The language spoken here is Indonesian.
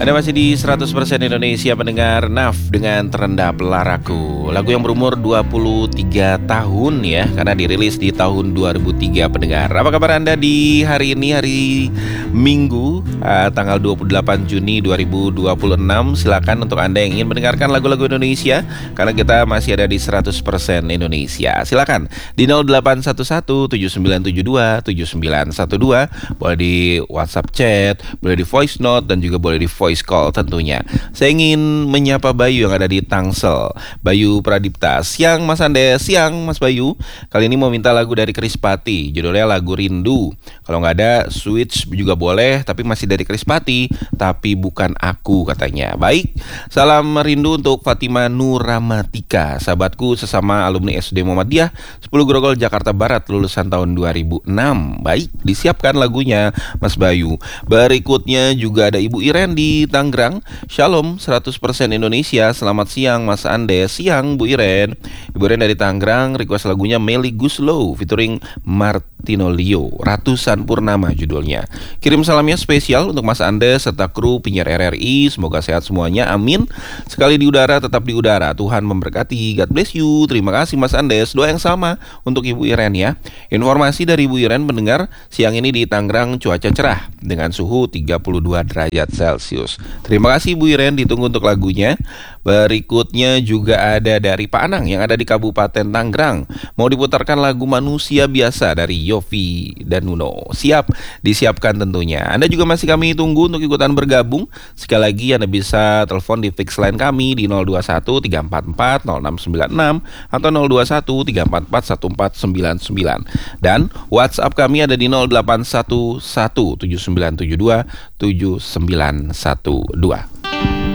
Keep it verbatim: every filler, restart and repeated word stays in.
Anda masih di seratus persen Indonesia pendengar N A F dengan Terendah Pelaraku. Lagu yang berumur dua puluh tiga tahun ya, karena dirilis di tahun dua ribu tiga pendengar. Apa kabar Anda di hari ini, hari Minggu uh, tanggal dua puluh delapan Juni dua ribu dua puluh enam. Silakan untuk Anda yang ingin mendengarkan lagu-lagu Indonesia, karena kita masih ada di seratus persen Indonesia. Silakan di nol delapan satu satu tujuh sembilan tujuh dua tujuh sembilan satu dua. Boleh di WhatsApp chat, boleh di voice note, dan juga boleh di voice call tentunya. Saya ingin menyapa Bayu yang ada di Tangsel. Bayu Pradipta. Siang Mas Andes, siang Mas Bayu. Kali ini mau minta lagu dari Krispati, judulnya lagu Rindu. Kalau nggak ada Switch juga boleh, tapi masih dari Krispati, tapi bukan aku katanya. Baik, salam rindu untuk Fatima Nuramatika, sahabatku sesama alumni S D Muhammadiyah sepuluh Grogol Jakarta Barat, lulusan tahun dua ribu enam. Baik, disiapkan lagunya Mas Bayu. Berikutnya juga ada Ibu Iren di Tangerang. Shalom seratus persen Indonesia. Selamat siang Mas Andes. Siang Bu Iren. Ibu Iren dari Tangerang request lagunya Melly Guslow featuring Martino Leo, Ratusan Purnama judulnya. Kirim salamnya spesial untuk Mas Andes serta kru penyiar R R I. Semoga sehat semuanya, amin. Sekali di udara tetap di udara. Tuhan memberkati. God bless you. Terima kasih Mas Andes. Doa yang sama untuk Ibu Iren ya. Informasi dari Ibu Iren mendengar siang ini di Tangerang cuaca cerah dengan suhu tiga puluh dua derajat Celcius. Terima kasih Bu Iren, ditunggu untuk lagunya. Berikutnya juga ada dari Pak Anang yang ada di Kabupaten Tangerang. Mau diputarkan lagu Manusia Biasa dari Yofi dan Nuno. Siap, disiapkan tentunya. Anda juga masih kami tunggu untuk ikutan bergabung. Sekali lagi Anda bisa telepon di fix line kami di nol dua satu tiga empat empat nol enam sembilan enam atau nol dua satu tiga empat empat satu empat sembilan sembilan. Dan WhatsApp kami ada di nol delapan satu satu tujuh sembilan tujuh dua tujuh sembilan satu dua.